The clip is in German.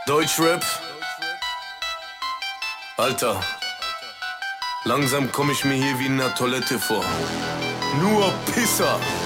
Deutschrap? Alter, langsam komm ich mir hier wie in einer Toilette vor. Nur Pisser.